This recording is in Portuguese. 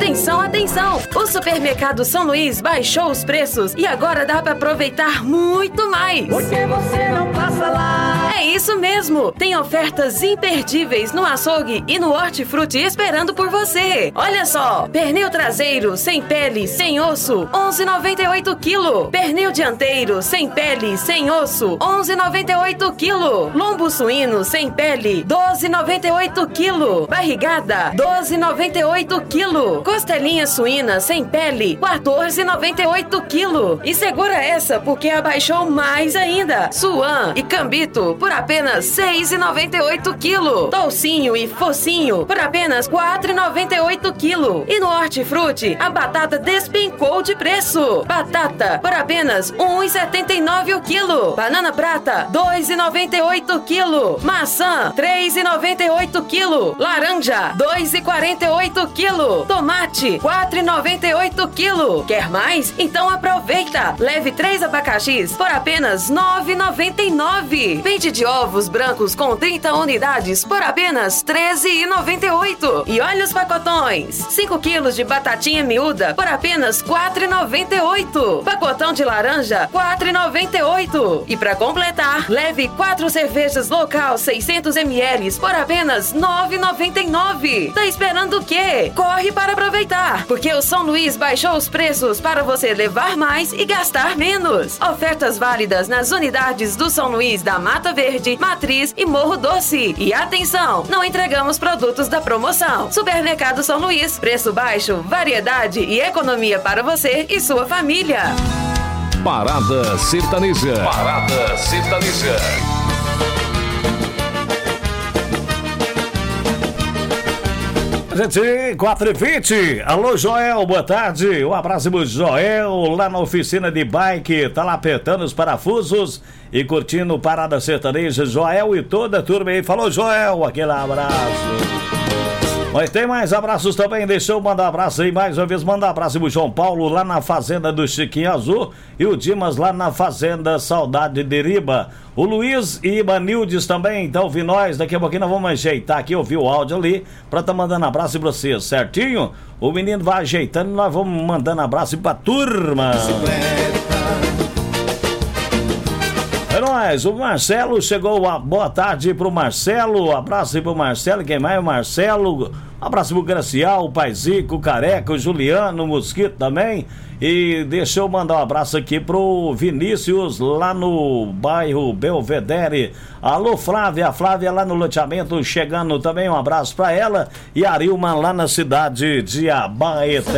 Atenção, atenção! O Supermercado São Luís baixou os preços e agora dá para aproveitar muito mais. Por que você não passa lá? É isso mesmo! Tem ofertas imperdíveis no açougue e no hortifruti esperando por você. Olha só! Pernil traseiro, sem pele, sem osso, 11,98 kg. Pernil dianteiro, sem pele, sem osso, 11,98 kg. Lombo suíno, sem pele, 12,98 kg. Barrigada, 12,98 kg. Costelinha suína, sem pele, 14,98 kg. E segura essa, porque abaixou mais ainda. Suan e cambito, por apenas 6,98 kg. Toucinho e focinho, por apenas 4,98 kg. E no hortifruti, a batata despencou de preço. Batata, por apenas 1,79 o quilo. Banana prata, 2,98 kg. Maçã, 3,98 kg. Laranja, 2,48 kg. Tomate, 4,98 kg. Quer mais? Então aproveita. Leve 3 abacaxis por apenas 9,99. Peito de ovos brancos com 30 unidades por apenas 13,98. E olha os pacotões. 5 quilos de batatinha miúda por apenas 4,98. Pacotão de laranja, 4,98. E para completar, leve 4 cervejas local 600 ml por apenas 9,99. Tá esperando o quê? Corre para aproveitar, porque o São Luís baixou os preços para você levar mais e gastar menos. Ofertas válidas nas unidades do São Luís da Mata Verde, Matriz e Morro Doce. E atenção, não entregamos produtos da promoção. Supermercado São Luís, preço baixo, variedade e economia para você e sua família. Parada Sertaneja. Parada Sertaneja. Gente, 4h20. Alô, Joel, boa tarde. Um abraço pro Joel, lá na oficina de bike. Tá lá apertando os parafusos e curtindo Parada Sertaneja. Joel e toda a turma aí. Falou, Joel, aquele abraço. Mas tem mais abraços também, deixa eu mandar um abraço aí mais uma vez, mandar um abraço pro João Paulo lá na fazenda do Chiquinho Azul e o Dimas lá na fazenda Saudade de Riba. O Luiz e Ibanildes também, então ouvi nós, daqui a pouquinho nós vamos ajeitar aqui, ouvir o áudio ali, pra tá mandando abraço pra vocês, certinho? O menino vai ajeitando e nós vamos mandando abraço pra turma. É nóis, o Marcelo chegou, boa tarde pro Marcelo, abraço aí pro Marcelo, quem mais é o Marcelo, abraço pro Gracial, o Paizico, o Careca, o Juliano, o Mosquito também, e deixa eu mandar um abraço aqui pro Vinícius, lá no bairro Belvedere. Alô, Flávia, a Flávia lá no loteamento chegando também, um abraço pra ela, e a Arilma lá na cidade de Abaeté.